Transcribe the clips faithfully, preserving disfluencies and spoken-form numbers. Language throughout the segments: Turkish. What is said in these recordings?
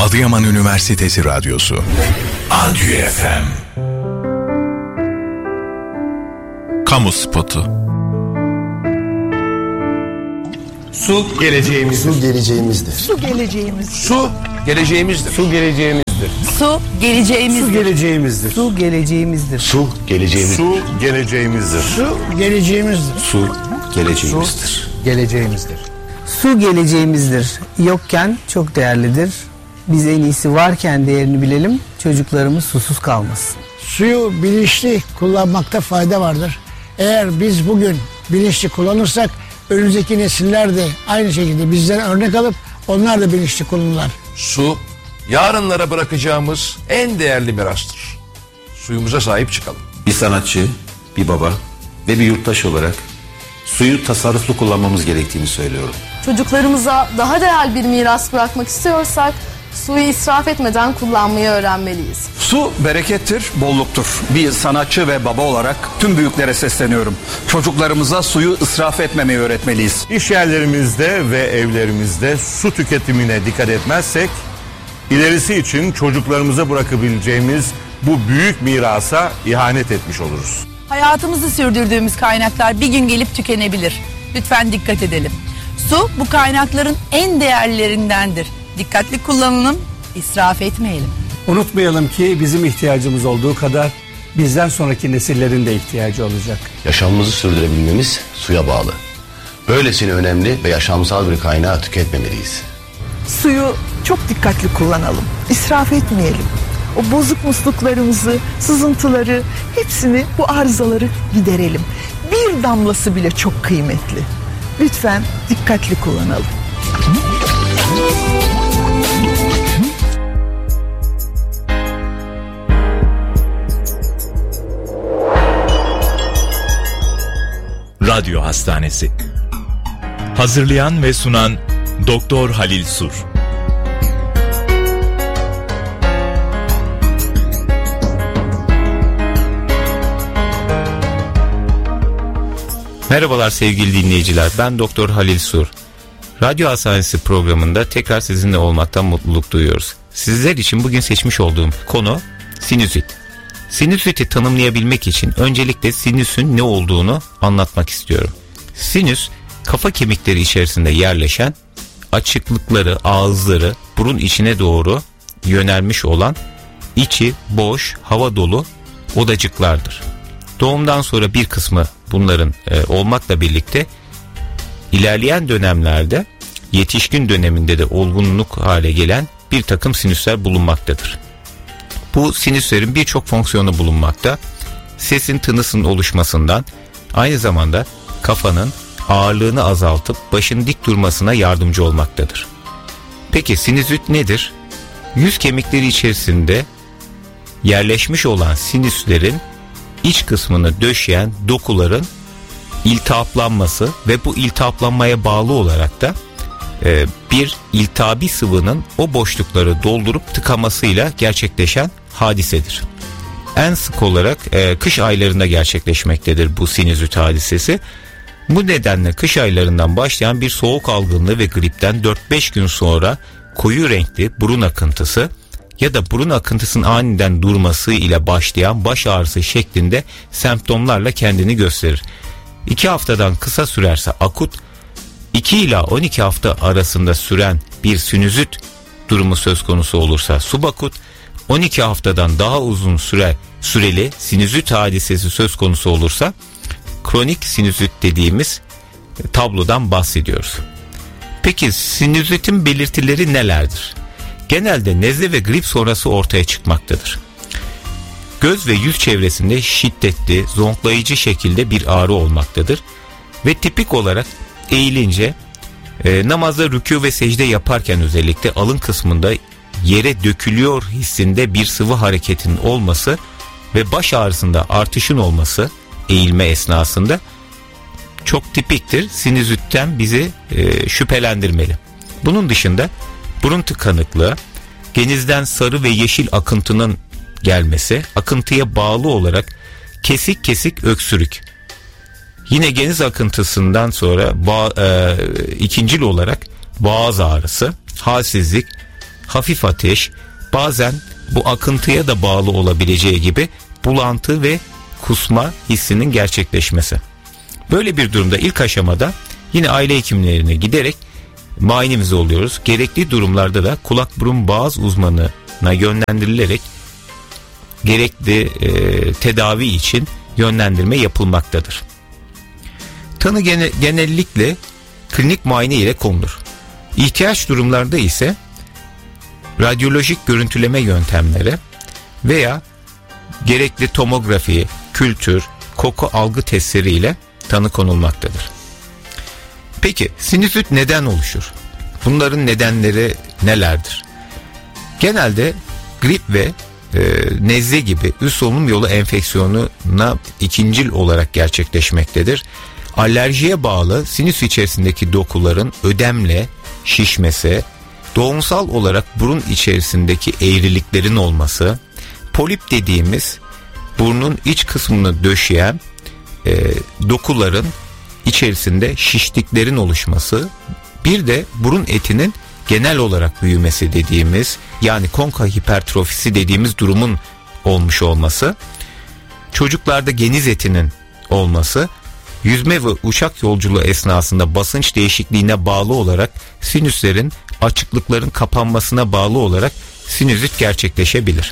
Adıyaman Üniversitesi Radyosu Adya F M. Kamu spotu. Su geleceğimizdir. Su geleceğimizdir. Su geleceğimizdir. Su geleceğimizdir. Su geleceğimizdir. Su geleceğimizdir. Su geleceğimizdir. Su geleceğimizdir. Su geleceğimizdir. Su geleceğimizdir. Su geleceğimizdir. Su geleceğimizdir. Geleceğimizdir. Su geleceğimizdir. Yokken çok değerlidir. Biz en iyisi varken değerini bilelim. Çocuklarımız susuz kalmasın. Suyu bilinçli kullanmakta fayda vardır. Eğer biz bugün bilinçli kullanırsak önümüzdeki nesiller de aynı şekilde bizden örnek alıp onlar da bilinçli kullanırlar. Su yarınlara bırakacağımız en değerli mirastır. Suyumuza sahip çıkalım. Bir sanatçı, bir baba ve bir yurttaş olarak suyu tasarruflu kullanmamız gerektiğini söylüyorum. Çocuklarımıza daha değerli bir miras bırakmak istiyorsak suyu israf etmeden kullanmayı öğrenmeliyiz. Su berekettir, bolluktur. Bir sanatçı ve baba olarak tüm büyüklere sesleniyorum. Çocuklarımıza suyu israf etmemeyi öğretmeliyiz. İş yerlerimizde ve evlerimizde su tüketimine dikkat etmezsek, ilerisi için çocuklarımıza bırakabileceğimiz bu büyük mirasa ihanet etmiş oluruz. Hayatımızı sürdürdüğümüz kaynaklar bir gün gelip tükenebilir. Lütfen dikkat edelim. Su bu kaynakların en değerlilerindendir. Dikkatli kullanalım, israf etmeyelim. Unutmayalım ki bizim ihtiyacımız olduğu kadar bizden sonraki nesillerin de ihtiyacı olacak. Yaşamımızı sürdürebilmemiz suya bağlı. Böylesine önemli ve yaşamsal bir kaynağı tüketmemeliyiz. Suyu çok dikkatli kullanalım. İsraf etmeyelim. O bozuk musluklarımızı, sızıntıları, hepsini, bu arızaları giderelim. Bir damlası bile çok kıymetli. Lütfen dikkatli kullanalım. Radyo Hastanesi. Hazırlayan ve sunan Doktor Halil Sur. Merhabalar sevgili dinleyiciler, ben Doktor Halil Sur. Radyo Hastanesi programında tekrar sizinle olmaktan mutluluk duyuyoruz. Sizler için bugün seçmiş olduğum konu sinüzit. Sinüsiti tanımlayabilmek için öncelikle sinüsün ne olduğunu anlatmak istiyorum. Sinüs, kafa kemikleri içerisinde yerleşen, açıklıkları, ağızları burun içine doğru yönelmiş olan, içi boş, hava dolu odacıklardır. Doğumdan sonra bir kısmı bunların e, olmakla birlikte ilerleyen dönemlerde yetişkin döneminde de olgunluk hale gelen bir takım sinüsler bulunmaktadır. Bu sinüslerin birçok fonksiyonu bulunmakta. Sesin, tınısın oluşmasından aynı zamanda kafanın ağırlığını azaltıp başın dik durmasına yardımcı olmaktadır. Peki sinüzit nedir? Yüz kemikleri içerisinde yerleşmiş olan sinüslerin iç kısmını döşeyen dokuların iltihaplanması ve bu iltihaplanmaya bağlı olarak da e, bir iltihabi sıvının o boşlukları doldurup tıkamasıyla gerçekleşen hadisedir. En sık olarak e, kış aylarında gerçekleşmektedir bu sinüzit hadisesi. Bu nedenle kış aylarından başlayan bir soğuk algınlığı ve gripten dört beş gün sonra koyu renkli burun akıntısı ya da burun akıntısının aniden durması ile başlayan baş ağrısı şeklinde semptomlarla kendini gösterir. iki haftadan kısa sürerse akut, iki ila on iki hafta arasında süren bir sinüzit durumu söz konusu olursa subakut, on iki haftadan daha uzun süre süreli sinüzit hadisesi söz konusu olursa kronik sinüzit dediğimiz tablodan bahsediyoruz. Peki sinüzitin belirtileri nelerdir? Genelde nezle ve grip sonrası ortaya çıkmaktadır. Göz ve yüz çevresinde şiddetli, zonklayıcı şekilde bir ağrı olmaktadır. Ve tipik olarak eğilince, e, namazda rükû ve secde yaparken özellikle alın kısmında yere dökülüyor hissinde bir sıvı hareketinin olması ve baş ağrısında artışın olması eğilme esnasında çok tipiktir. Sinüzitten bizi e, şüphelendirmeli. Bunun dışında burun tıkanıklığı, genizden sarı ve yeşil akıntının gelmesi, akıntıya bağlı olarak kesik kesik öksürük. Yine geniz akıntısından sonra ba- e, ikincil olarak boğaz ağrısı, halsizlik, hafif ateş, bazen bu akıntıya da bağlı olabileceği gibi bulantı ve kusma hissinin gerçekleşmesi. Böyle bir durumda ilk aşamada yine aile hekimlerine giderek muayenemiz oluyoruz. Gerekli durumlarda da kulak burun boğaz uzmanına yönlendirilerek gerekli e, tedavi için yönlendirme yapılmaktadır. Tanı gene, genellikle klinik muayene ile konulur. İhtiyaç durumlarda ise radyolojik görüntüleme yöntemleri veya gerekli tomografi, kültür, koku algı testleri ile tanı konulmaktadır. Peki sinüzit neden oluşur? Bunların nedenleri nelerdir? Genelde grip ve e, nezle gibi üst solunum yolu enfeksiyonuna ikincil olarak gerçekleşmektedir. Alerjiye bağlı sinüs içerisindeki dokuların ödemle şişmesi, doğumsal olarak burun içerisindeki eğriliklerin olması, polip dediğimiz burnun iç kısmını döşeyen e, dokuların içerisinde şişliklerin oluşması, bir de burun etinin genel olarak büyümesi dediğimiz, yani konka hipertrofisi dediğimiz durumun olmuş olması, çocuklarda geniz etinin olması, yüzme ve uçak yolculuğu esnasında basınç değişikliğine bağlı olarak sinüslerin açıklıkların kapanmasına bağlı olarak sinüzit gerçekleşebilir.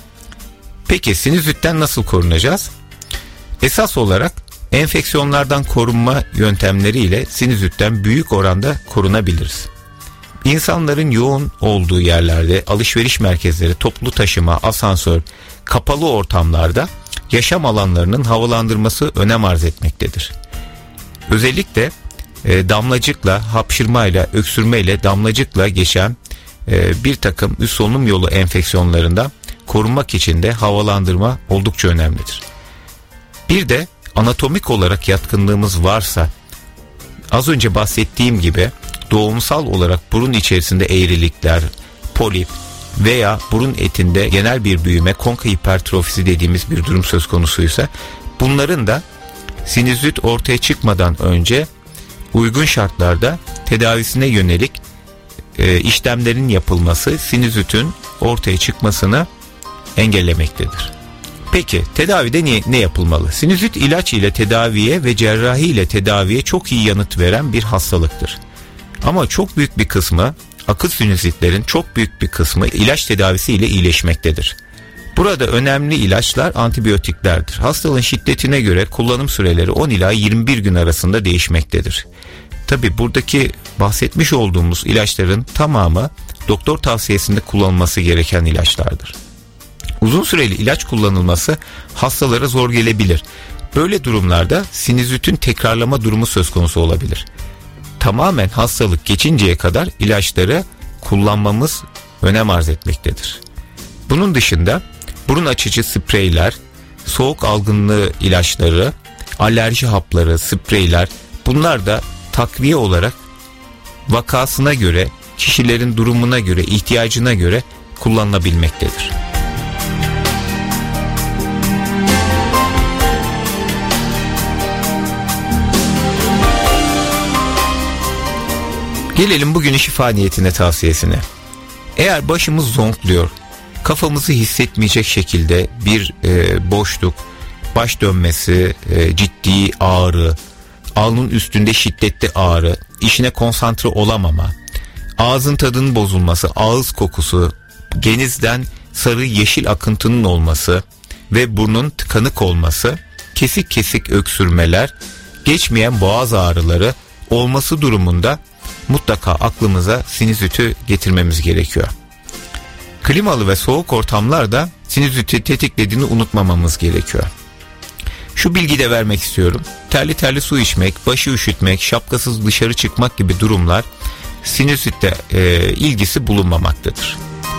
Peki sinüzitten nasıl korunacağız? Esas olarak enfeksiyonlardan korunma yöntemleriyle sinüzitten büyük oranda korunabiliriz. İnsanların yoğun olduğu yerlerde, alışveriş merkezleri, toplu taşıma, asansör, kapalı ortamlarda yaşam alanlarının havalandırması önem arz etmektedir. Özellikle e, damlacıkla, hapşırmayla, öksürmeyle, damlacıkla geçen e, bir takım üst solunum yolu enfeksiyonlarında korunmak için de havalandırma oldukça önemlidir. Bir de anatomik olarak yatkınlığımız varsa, az önce bahsettiğim gibi doğumsal olarak burun içerisinde eğrilikler, polip veya burun etinde genel bir büyüme, konka hipertrofisi dediğimiz bir durum söz konusuysa, bunların da sinüzit ortaya çıkmadan önce uygun şartlarda tedavisine yönelik e, işlemlerin yapılması sinüzitin ortaya çıkmasını engellemektedir. Peki tedavide ne, ne yapılmalı? Sinüzit ilaç ile tedaviye ve cerrahi ile tedaviye çok iyi yanıt veren bir hastalıktır. Ama çok büyük bir kısmı, akut sinüzitlerin çok büyük bir kısmı ilaç tedavisi ile iyileşmektedir. Burada önemli ilaçlar antibiyotiklerdir. Hastalığın şiddetine göre kullanım süreleri on ila yirmi bir gün arasında değişmektedir. Tabi buradaki bahsetmiş olduğumuz ilaçların tamamı doktor tavsiyesinde kullanılması gereken ilaçlardır. Uzun süreli ilaç kullanılması hastalara zor gelebilir. Böyle durumlarda sinüzitin tekrarlama durumu söz konusu olabilir. Tamamen hastalık geçinceye kadar ilaçları kullanmamız önem arz etmektedir. Bunun dışında burun açıcı spreyler, soğuk algınlığı ilaçları, alerji hapları, spreyler, bunlar da takviye olarak vakasına göre, kişilerin durumuna göre, ihtiyacına göre kullanılabilmektedir. Gelelim bugünün şifa niyetine tavsiyesine. Eğer başımız zonkluyor, kafamızı hissetmeyecek şekilde bir e, boşluk, baş dönmesi, e, ciddi ağrı, alnın üstünde şiddetli ağrı, işine konsantre olamama, ağzın tadının bozulması, ağız kokusu, genizden sarı yeşil akıntının olması ve burnun tıkanık olması, kesik kesik öksürmeler, geçmeyen boğaz ağrıları olması durumunda mutlaka aklımıza sinüziti getirmemiz gerekiyor. Klimalı ve soğuk ortamlarda sinüziti tetiklediğini unutmamamız gerekiyor. Şu bilgi de vermek istiyorum. Terli terli su içmek, başı üşütmek, şapkasız dışarı çıkmak gibi durumlar sinüzitle e, ilgisi bulunmamaktadır.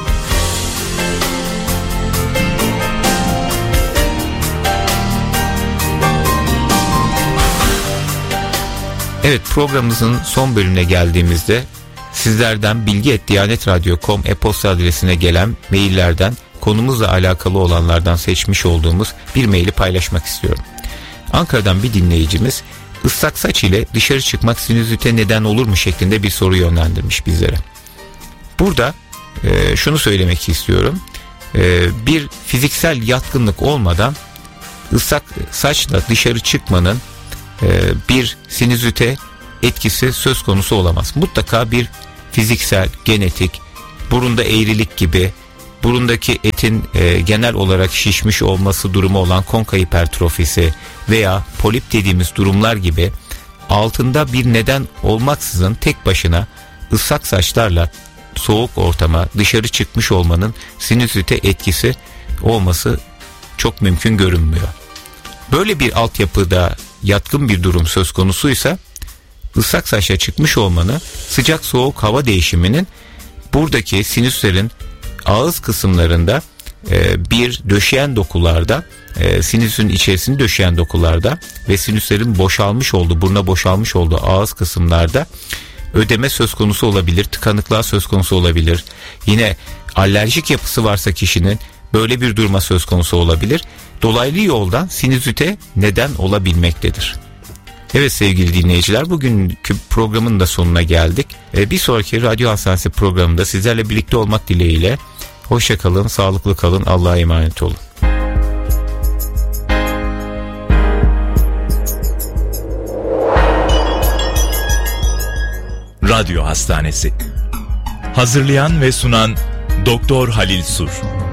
Evet, programımızın son bölümüne geldiğimizde sizlerden bilgi et diyanet radyo nokta com e-posta adresine gelen maillerden konumuzla alakalı olanlardan seçmiş olduğumuz bir maili paylaşmak istiyorum. Ankara'dan bir dinleyicimiz ıslak saç ile dışarı çıkmak sinüzite neden olur mu şeklinde bir soru yönlendirmiş bizlere. Burada e, şunu söylemek istiyorum. E, bir fiziksel yatkınlık olmadan ıslak saçla dışarı çıkmanın e, bir sinüzite etkisi söz konusu olamaz. Mutlaka bir fiziksel, genetik, burunda eğrilik gibi, burundaki etin e, genel olarak şişmiş olması durumu olan konka hipertrofisi veya polip dediğimiz durumlar gibi altında bir neden olmaksızın tek başına ıslak saçlarla soğuk ortama dışarı çıkmış olmanın sinüzite etkisi olması çok mümkün görünmüyor. Böyle bir altyapıda yatkın bir durum söz konusuysa ıslak saçla çıkmış olmanı sıcak soğuk hava değişiminin buradaki sinüslerin ağız kısımlarında e, bir döşeyen dokularda e, sinüsün içerisini döşeyen dokularda ve sinüslerin boşalmış olduğu, buruna boşalmış olduğu ağız kısımlarda ödeme söz konusu olabilir, tıkanıklığa söz konusu olabilir. Yine alerjik yapısı varsa kişinin böyle bir duruma söz konusu olabilir. Dolaylı yoldan sinüzite neden olabilmektedir. Evet sevgili dinleyiciler, bugünkü programın da sonuna geldik. Ee, bir sonraki Radyo Hastanesi programında sizlerle birlikte olmak dileğiyle. Hoşça kalın, sağlıklı kalın, Allah'a emanet olun. Radyo Hastanesi. Hazırlayan ve sunan Doktor Halil Sur.